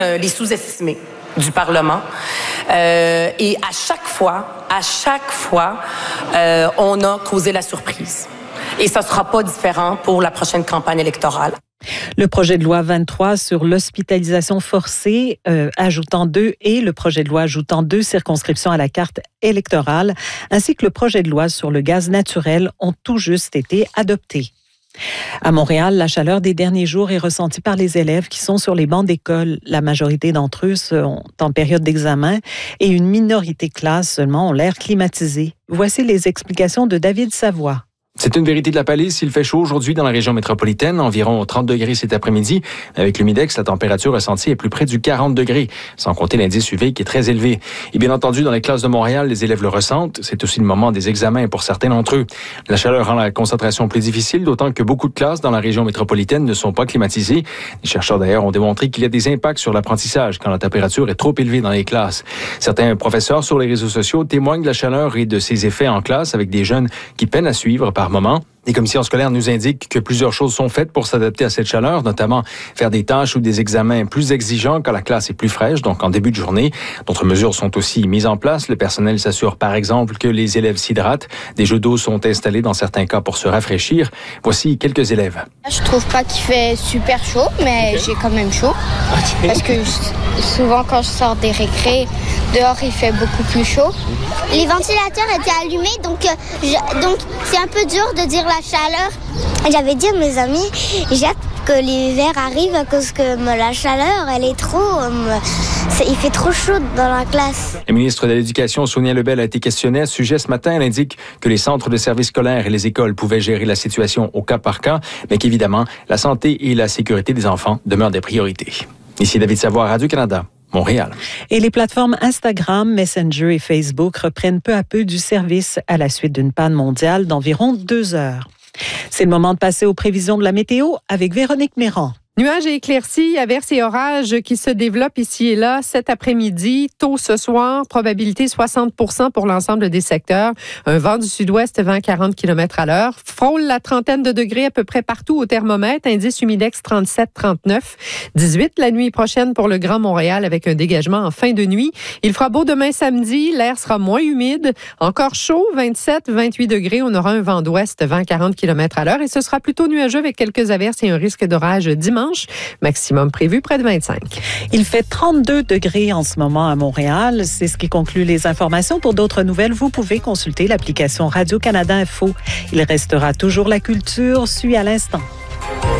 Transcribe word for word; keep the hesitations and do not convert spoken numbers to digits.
euh, les sous-estimés du Parlement. Euh, et à chaque fois, à chaque fois, euh, on a causé la surprise. Et ça ne sera pas différent pour la prochaine campagne électorale. Le projet de loi vingt-trois sur l'hospitalisation forcée, euh, ajoutant deux, et le projet de loi ajoutant deux circonscriptions à la carte électorale, ainsi que le projet de loi sur le gaz naturel ont tout juste été adoptés. À Montréal, la chaleur des derniers jours est ressentie par les élèves qui sont sur les bancs d'école. La majorité d'entre eux sont en période d'examen et une minorité de classes seulement ont l'air climatisés. Voici les explications de David Savoie. C'est une vérité de la palisse. Il fait chaud aujourd'hui dans la région métropolitaine, environ trente degrés cet après-midi. Avec l'humidex, la température ressentie est plus près du quarante degrés, sans compter l'indice U V qui est très élevé. Et bien entendu, dans les classes de Montréal, les élèves le ressentent. C'est aussi le moment des examens pour certains d'entre eux. La chaleur rend la concentration plus difficile, d'autant que beaucoup de classes dans la région métropolitaine ne sont pas climatisées. Les chercheurs d'ailleurs ont démontré qu'il y a des impacts sur l'apprentissage quand la température est trop élevée dans les classes. Certains professeurs sur les réseaux sociaux témoignent de la chaleur et de ses effets en classe avec des jeunes qui peinent à suivre par moment. Les commissions scolaires nous indiquent que plusieurs choses sont faites pour s'adapter à cette chaleur, notamment faire des tâches ou des examens plus exigeants quand la classe est plus fraîche, donc en début de journée. D'autres mesures sont aussi mises en place. Le personnel s'assure par exemple que les élèves s'hydratent. Des jeux d'eau sont installés dans certains cas pour se rafraîchir. Voici quelques élèves. Je trouve pas qu'il fait super chaud, mais okay. J'ai quand même chaud. Okay. Parce que souvent quand je sors des récrés, dehors il fait beaucoup plus chaud. Les ventilateurs étaient allumés, donc, euh, je, donc c'est un peu dur de dire la chaleur. J'avais dit à mes amis, j'ai hâte que l'hiver arrive à cause que euh, la chaleur, elle est trop... Euh, il fait trop chaud dans la classe. La ministre de l'Éducation, Sonia Lebel, a été questionnée à ce sujet ce matin. Elle indique que les centres de services scolaires et les écoles pouvaient gérer la situation au cas par cas, mais qu'évidemment, la santé et la sécurité des enfants demeurent des priorités. Ici David Savoie, Radio-Canada. Montréal. Et les plateformes Instagram, Messenger et Facebook reprennent peu à peu du service à la suite d'une panne mondiale d'environ deux heures. C'est le moment de passer aux prévisions de la météo avec Véronique Méran. Nuages et éclaircies, averses et orages qui se développent ici et là cet après-midi. Tôt ce soir, probabilité soixante pour cent pour l'ensemble des secteurs. Un vent du sud-ouest, vingt à quarante kilomètres à l'heure. Frôle la trentaine de degrés à peu près partout au thermomètre. Indice humidex trente-sept à trente-neuf. dix-huit la nuit prochaine pour le Grand Montréal avec un dégagement en fin de nuit. Il fera beau demain samedi. L'air sera moins humide. Encore chaud, vingt-sept à vingt-huit degrés. On aura un vent d'ouest, vingt à quarante kilomètres à l'heure. Et ce sera plutôt nuageux avec quelques averses et un risque d'orage dimanche. Maximum prévu près de vingt-cinq. Il fait trente-deux degrés en ce moment à Montréal. C'est ce qui conclut les informations. Pour d'autres nouvelles, vous pouvez consulter l'application Radio-Canada Info. Il restera toujours la culture, suit à l'instant.